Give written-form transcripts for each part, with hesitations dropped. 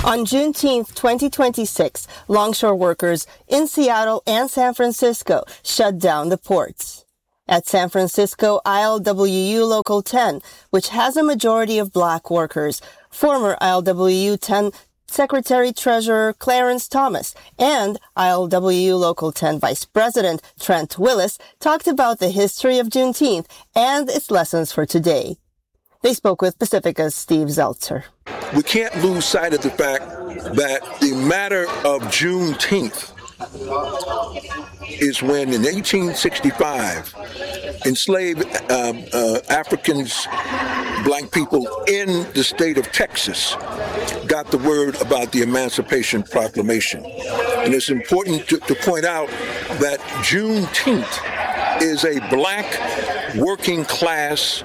On Juneteenth, 2026, longshore workers in Seattle and San Francisco shut down the ports. At San Francisco ILWU Local 10, which has a majority of black workers, former ILWU 10 Secretary-Treasurer Clarence Thomas and ILWU Local 10 Vice President Trent Willis talked about the history of Juneteenth and its lessons for today. They spoke with Pacifica's Steve Zeltzer. We can't lose sight of the fact that the matter of Juneteenth is when in 1865 enslaved Africans, black people in the state of Texas got the word about the Emancipation Proclamation. And it's important to point out that Juneteenth is a black working class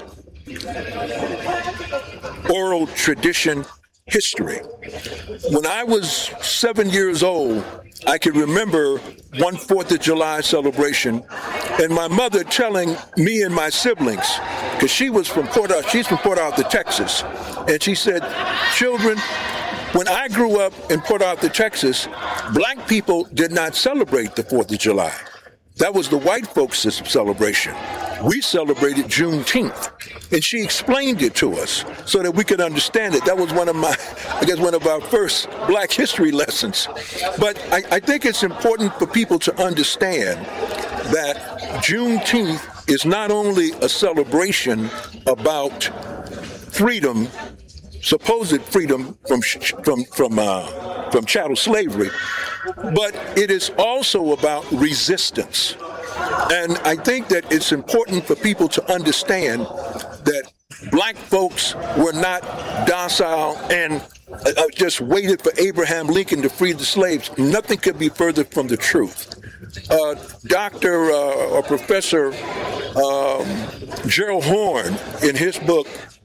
oral tradition history. When I was 7 years old, I could remember one 4th of July celebration and my mother telling me and my siblings, because she's from Port Arthur, Texas, and she said, children, when I grew up in Port Arthur, Texas, black people did not celebrate the 4th of July. That was the white folks' celebration. We celebrated Juneteenth. And she explained it to us so that we could understand it. That was one of our first black history lessons. But I think it's important for people to understand that Juneteenth is not only a celebration about freedom, supposed freedom from chattel slavery, but it is also about resistance. And I think that it's important for people to understand that black folks were not docile and just waited for Abraham Lincoln to free the slaves. Nothing could be further from the truth. Dr. or Professor Gerald Horne, in his book,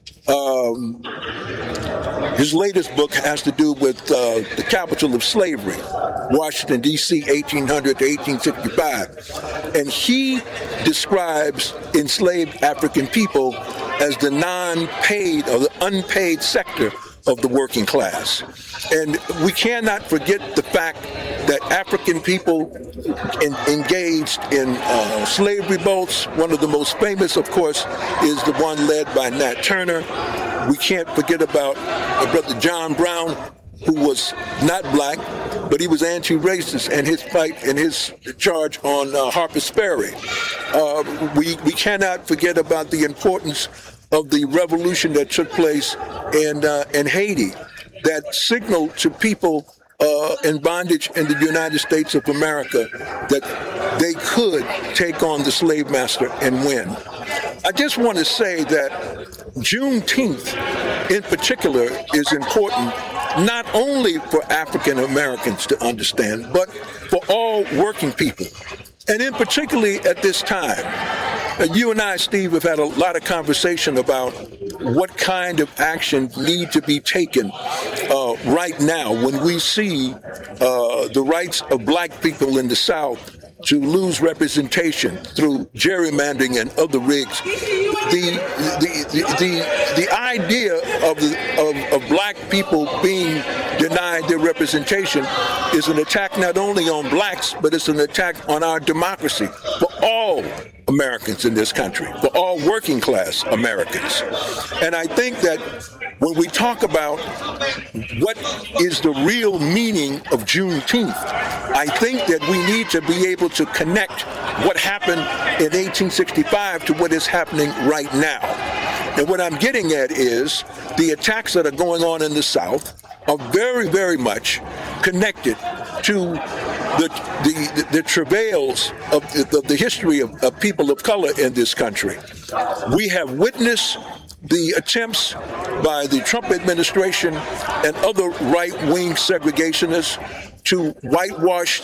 his latest book has to do with the capital of slavery, Washington, D.C., 1800 to 1865. And he describes enslaved African people as the non-paid or the unpaid sector of the working class. And we cannot forget the fact that African people engaged in slave revolts. One of the most famous, of course, is the one led by Nat Turner. We can't forget about Brother John Brown, who was not black, but he was anti-racist, and his fight and his charge on Harper's Ferry. We cannot forget about the importance of the revolution that took place in Haiti, that signaled to people in bondage in the United States of America that they could take on the slave master and win. I just want to say that Juneteenth in particular is important not only for African Americans to understand, but for all working people. And in particularly at this time, you and I, Steve, have had a lot of conversation about what kind of action need to be taken right now when we see the rights of black people in the South to lose representation through gerrymandering and other rigs. The idea of black people being denied their representation is an attack not only on blacks, but it's an attack on our democracy for all Americans in this country, for all working class Americans. And I think that when we talk about what is the real meaning of Juneteenth, I think that we need to be able to connect what happened in 1865 to what is happening right now. And what I'm getting at is the attacks that are going on in the South are very, very much connected to the travails of the history of people of color in this country. We have witnessed the attempts by the Trump administration and other right-wing segregationists to whitewash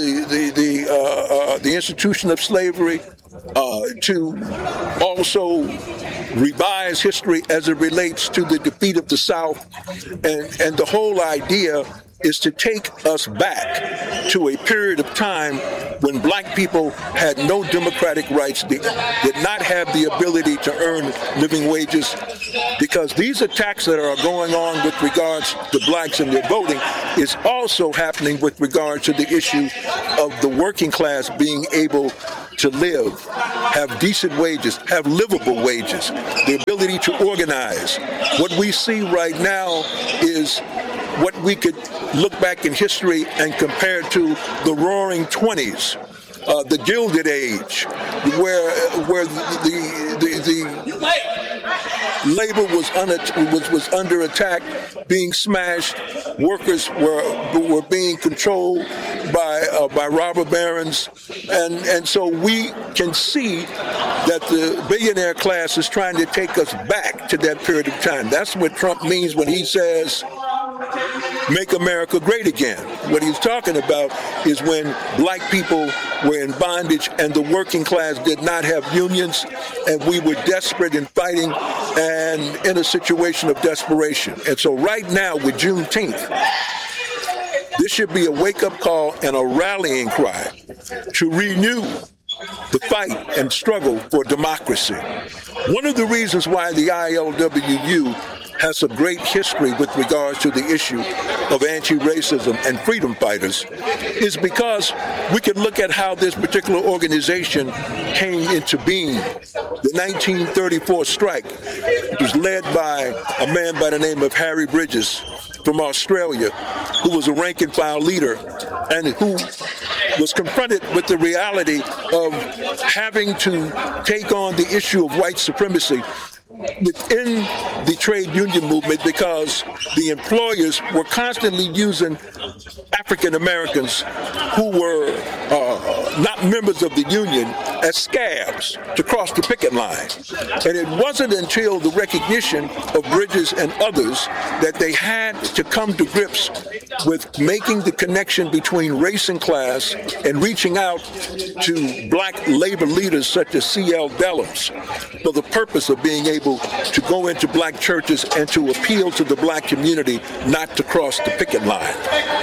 the institution of slavery, to also revise history as it relates to the defeat of the South, and the whole idea is to take us back to a period of time when black people had no democratic rights, did not have the ability to earn living wages, because these attacks that are going on with regards to blacks and their voting is also happening with regard to the issue of the working class being able to live, have decent wages, have livable wages, the ability to organize. What we see right now is what we could look back in history and compare to the Roaring 20s, the Gilded Age, where the labor was under attack, being smashed. Workers were being controlled by robber barons, and so we can see that the billionaire class is trying to take us back to that period of time. That's what Trump means when he says, "Make America great again." What he's talking about is when black people were in bondage and the working class did not have unions, and we were desperate in fighting and in a situation of desperation. And so right now with Juneteenth, this should be a wake-up call and a rallying cry to renew the fight and struggle for democracy. One of the reasons why the ILWU has a great history with regards to the issue of anti-racism and freedom fighters is because we can look at how this particular organization came into being. The 1934 strike was led by a man by the name of Harry Bridges from Australia, who was a rank and file leader and who was confronted with the reality of having to take on the issue of white supremacy within the trade union movement, because the employers were constantly using African Americans who were not members of the union as scabs to cross the picket line. And it wasn't until the recognition of Bridges and others that they had to come to grips with making the connection between race and class and reaching out to black labor leaders such as C.L. Dellums for the purpose of being able to go into black churches and to appeal to the black community not to cross the picket line.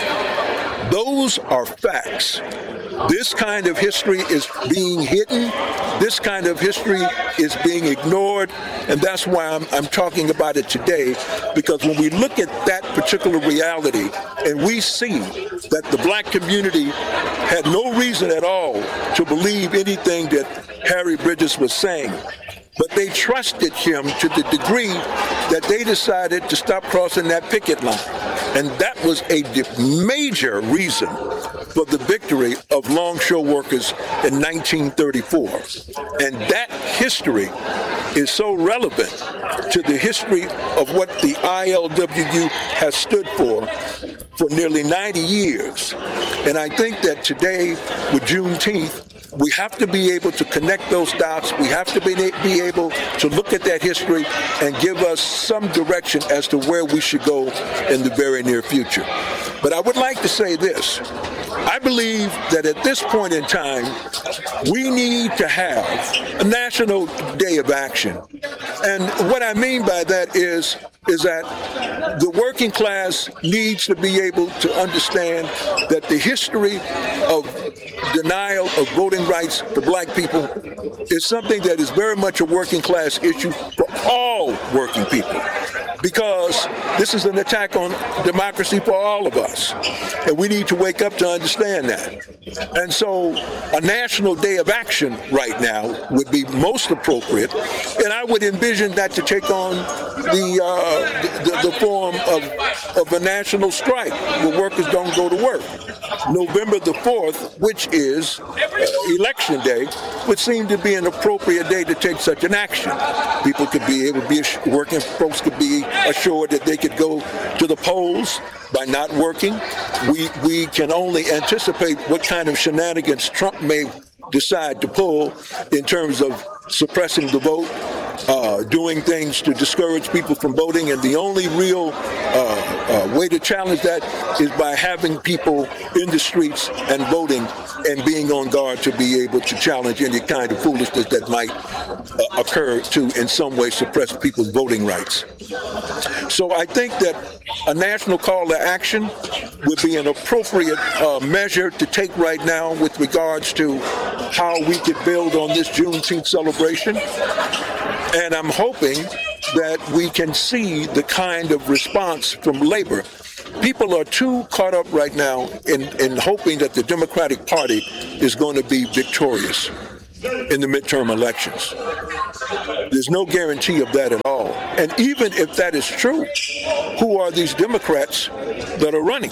Those are facts. This kind of history is being hidden. This kind of history is being ignored. And that's why I'm talking about it today, because when we look at that particular reality and we see that the black community had no reason at all to believe anything that Harry Bridges was saying, but they trusted him to the degree that they decided to stop crossing that picket line. And that was a major reason for the victory of longshore workers in 1934. And that history is so relevant to the history of what the ILWU has stood for nearly 90 years. And I think that today, with Juneteenth, we have to be able to connect those dots. We have to be able to look at that history and give us some direction as to where we should go in the very near future. But I would like to say this. I believe that at this point in time, we need to have a national day of action. And what I mean by that is that the working class needs to be able to understand that the history of denial of voting rights for black people is something that is very much a working class issue for all working people, because this is an attack on democracy for all of us. And we need to wake up to understand that. And so a national day of action right now would be most appropriate. And I would envision that to take on the form of a national strike where workers don't go to work. November the 4th, which is election day, would seem to be an appropriate day to take such an action. People could be able to be, working folks could be assured that they could go to the polls by not working. We can only anticipate what kind of shenanigans Trump may decide to pull in terms of suppressing the vote doing things to discourage people from voting, and the only real way to challenge that is by having people in the streets and voting and being on guard to be able to challenge any kind of foolishness that might occur to in some way suppress people's voting rights. So I think that a national call to action would be an appropriate measure to take right now with regards to how we could build on this Juneteenth celebration. And I'm hoping that we can see the kind of response from labor. People are too caught up right now in hoping that the Democratic Party is going to be victorious in the midterm elections. There's no guarantee of that at all. And even if that is true, who are these Democrats that are running?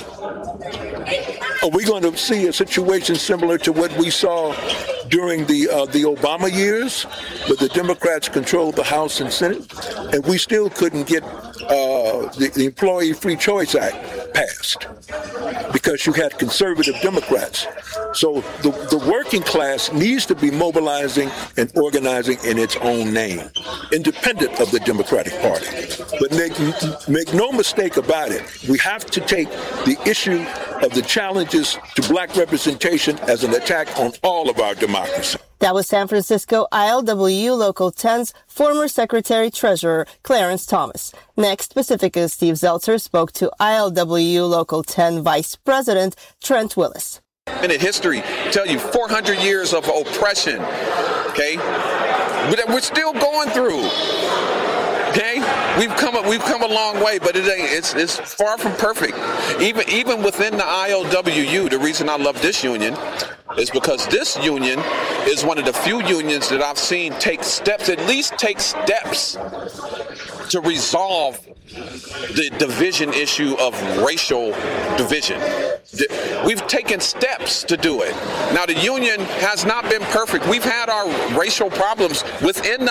Are we going to see a situation similar to what we saw during the Obama years, where the Democrats controlled the House and Senate, and we still couldn't get the Employee Free Choice Act passed because you had conservative Democrats? So the working class needs to be mobilizing and organizing in its own name, independent of the Democratic Party. But make no mistake about it, we have to take the issue of the challenges to black representation as an attack on all of our democracy. That was San Francisco ILWU Local 10's former Secretary-Treasurer Clarence Thomas. Next, Pacifica's Steve Zeltzer spoke to ILWU Local 10 Vice President Trent Willis. Minute history tell you 400 years of oppression, okay, that we're still going through. Okay, we've come a long way, but it's far from perfect. Even within the ILWU, the reason I love this union is because this union is one of the few unions that I've seen at least take steps to resolve the division issue of racial division. We've taken steps to do it. Now, the union has not been perfect. We've had our racial problems within the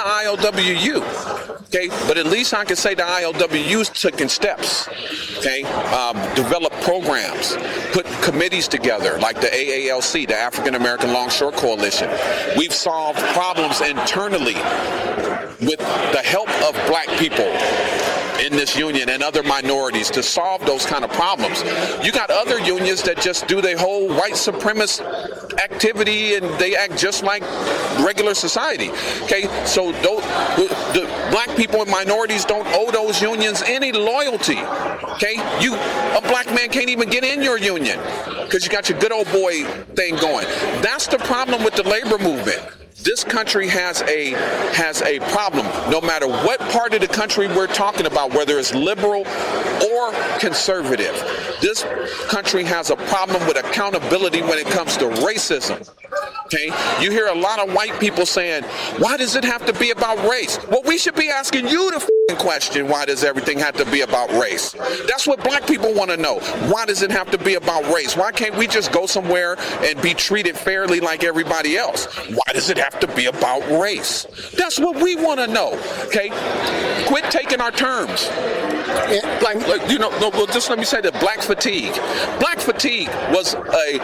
ILWU, okay? But at least I can say the ILWU's taken steps, okay? Developed programs, put committees together like the AALC, the African American Longshore Coalition. We've solved problems internally with the help of black people in this union and other minorities to solve those kind of problems. You got other unions that just do their whole white supremacist activity and they act just like regular society. Okay, so the black people and minorities don't owe those unions any loyalty. Okay, a black man can't even get in your union because you got your good old boy thing going. That's the problem with the labor movement. This country has a problem, no matter what part of the country we're talking about, whether it's liberal or conservative. This country has a problem with accountability when it comes to racism. Okay? You hear a lot of white people saying, why does it have to be about race? Well, we should be asking you the question, why does everything have to be about race? That's what black people want to know. Why does it have to be about race? Why can't we just go somewhere and be treated fairly like everybody else? Why does it have to be about race? That's what we want to know. Okay? Quit taking our terms. Just let me say that black fatigue. Black fatigue was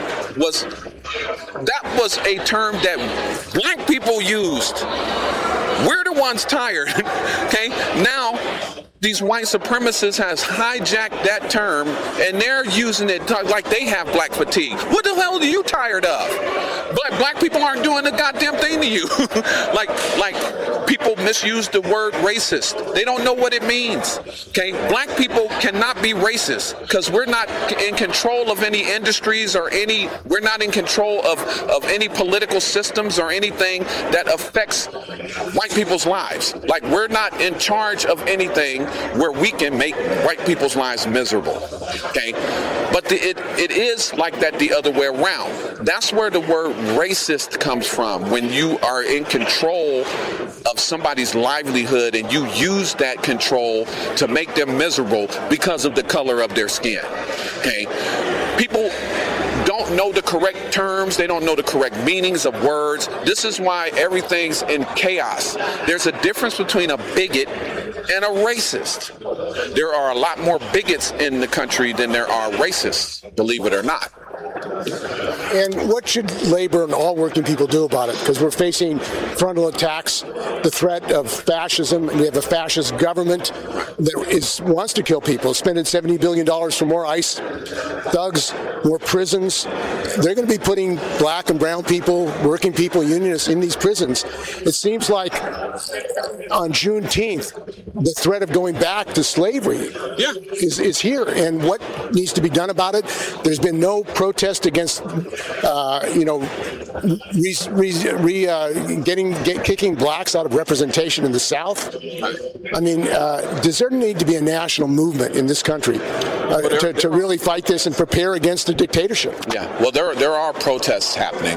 a term that black people used. We're the ones tired. Okay? Now, these white supremacists has hijacked that term and they're using it like they have black fatigue. What the hell are you tired of? Black people aren't doing the goddamn thing to you. like people misuse the word racist. They don't know what it means. Okay, black people cannot be racist because we're not in control of any industries or we're not in control of any political systems or anything that affects white people's lives. Like, we're not in charge of anything where we can make white people's lives miserable. Okay, but it is like that the other way around. That's where the word racist comes from, when you are in control of somebody's livelihood and you use that control to make them miserable because of the color of their skin. Okay, people don't know the correct terms. They don't know the correct meanings of words. This is why everything's in chaos. There's a difference between a bigot and a racist. There are a lot more bigots in the country than there are racists, believe it or not. And what should labor and all working people do about it? Because we're facing frontal attacks, the threat of fascism, and we have a fascist government that wants to kill people, spending $70 billion for more ICE thugs, more prisons. They're going to be putting black and brown people, working people, unionists in these prisons. It seems like on Juneteenth, the threat of going back to slavery is here. And what needs to be done about it? There's been no protest against, kicking blacks out of representation in the South. I mean, does there need to be a national movement in this country to really fight this and prepare against a dictatorship? Yeah, well, there are protests happening.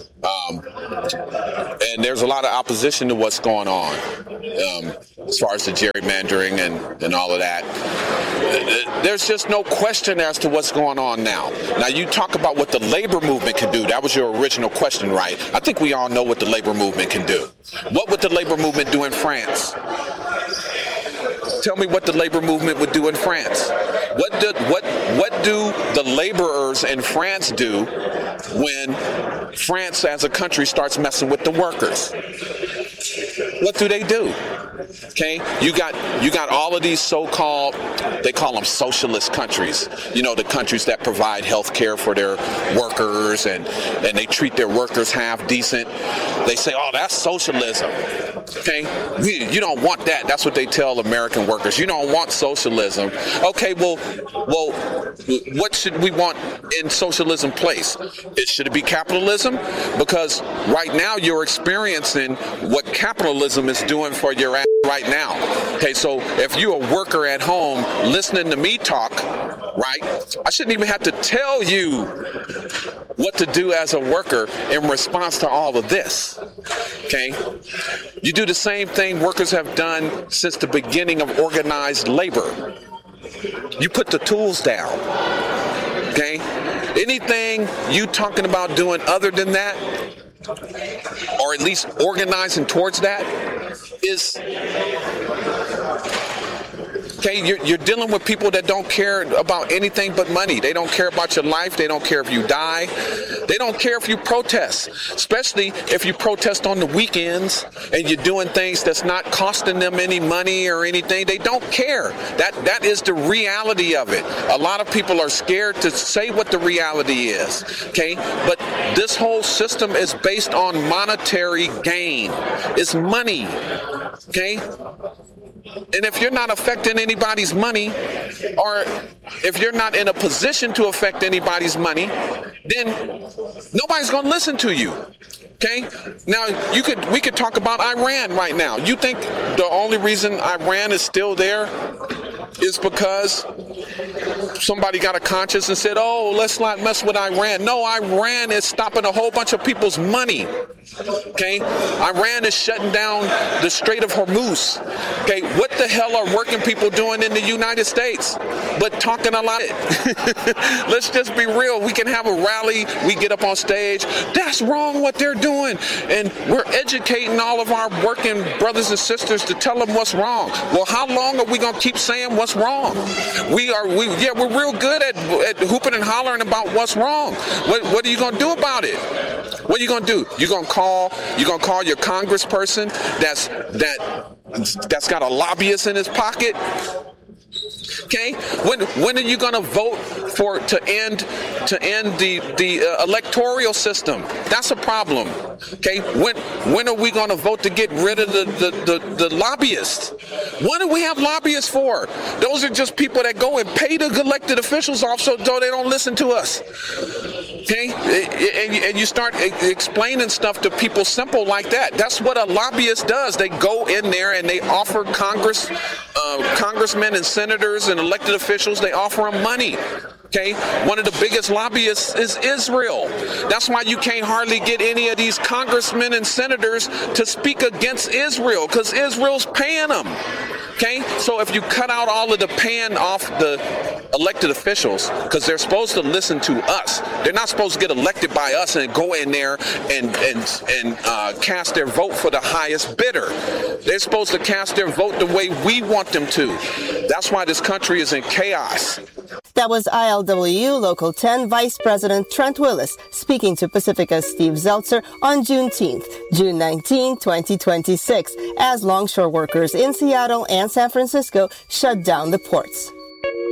And there's a lot of opposition to what's going on as far as the gerrymandering and all of that. There's just no question as to what's going on now. Now, you talk about what the labor movement can do. That was your original question, right? I think we all know what the labor movement can do. What would the labor movement do in France? Tell me what the labor movement would do in France. What do the laborers in France do when France as a country starts messing with the workers? What do they do? Okay, you got all of these so-called, they call them socialist countries. You know, the countries that provide health care for their workers and they treat their workers half decent. They say, oh, that's socialism. Okay, you don't want that. That's what they tell American workers. You don't want socialism. Okay, well, what should we want in socialism place? Should it be capitalism? Because right now you're experiencing what capitalism is doing for your ass right now. Okay, so if you're a worker at home listening to me talk, right, I shouldn't even have to tell you what to do as a worker in response to all of this. Okay, you do the same thing workers have done since the beginning of organized labor. You put the tools down. Okay, anything you talking about doing other than that, or at least organizing towards that, is okay. You're dealing with people that don't care about anything but money. They don't care about your life. They don't care if you die. They don't care if you protest, especially if you protest on the weekends and you're doing things that's not costing them any money or anything. They don't care. That is the reality of it. A lot of people are scared to say what the reality is. Okay, but this whole system is based on monetary gain. It's money. Okay. And if you're not affecting anybody's money, or if you're not in a position to affect anybody's money, then nobody's going to listen to you. Okay? Now, we could talk about Iran right now. You think the only reason Iran is still there is because somebody got a conscience and said, oh, let's not mess with Iran. No, Iran is stopping a whole bunch of people's money. Okay? Iran is shutting down the Strait of Hormuz. Okay? What the hell are working people doing in the United States? But talking a lot. Let's just be real. We can have a rally. We get up on stage. That's wrong what they're doing. And we're educating all of our working brothers and sisters to tell them what's wrong. Well, how long are we going to keep saying what's wrong? We're real good at hooping and hollering about what's wrong. What are you going to do about it? What are you going to do? You're going to call your congressperson that's got a lobbyist in his pocket? Okay, when are you going to vote to end the electoral system? That's a problem. Okay, when are we going to vote to get rid of the lobbyists? What do we have lobbyists for? Those are just people that go and pay the elected officials off so they don't listen to us. Okay, and you start explaining stuff to people simple like that. That's what a lobbyist does. They go in there and they offer congressmen and senators and elected officials, they offer them money. Okay, one of the biggest lobbyists is Israel. That's why you can't hardly get any of these congressmen and senators to speak against Israel, because Israel's paying them. Okay, so if you cut out all of the pan off the elected officials, because they're supposed to listen to us, they're not supposed to get elected by us and go in there and cast their vote for the highest bidder. They're supposed to cast their vote the way we want them to. That's why this country is in chaos. That was ILWU Local 10 Vice President Trent Willis speaking to Pacifica's Steve Zeltzer on Juneteenth, June 19, 2026, as longshore workers in Seattle and San Francisco shut down the ports.